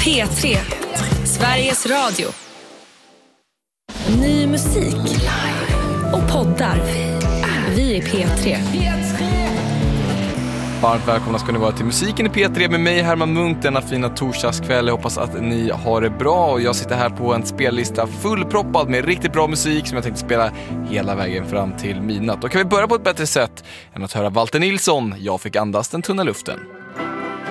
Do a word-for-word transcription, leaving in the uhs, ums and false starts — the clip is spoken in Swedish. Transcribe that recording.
P tre, Sveriges Radio. Ny musik och poddar. Vi är P tre. Varmt välkomna ska ni vara till Musiken i P tre med mig, Herman Munk, denna fina torsdagskväll. Jag hoppas att ni har det bra och jag sitter här på en spellista fullproppad med riktigt bra musik som jag tänkte spela hela vägen fram till midnatt. Och kan vi börja på ett bättre sätt än att höra Walter Nilsson, Jag fick andas den tunna luften.